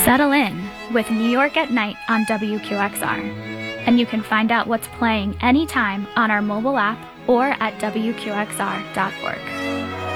Settle in with New York at Night on WQXR, and you can find out what's playing anytime on our mobile app or at WQXR.org.